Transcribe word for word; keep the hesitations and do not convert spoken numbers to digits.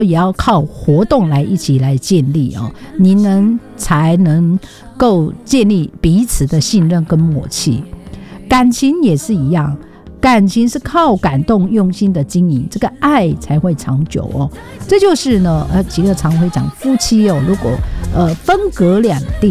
也要靠活动来一起来建立哦，你能才能够建立彼此的信任跟默契。感情也是一样，感情是靠感动用心的经营，这个爱才会长久哦。这就是呢，呃，极乐常会讲夫妻哦，如果呃分隔两地。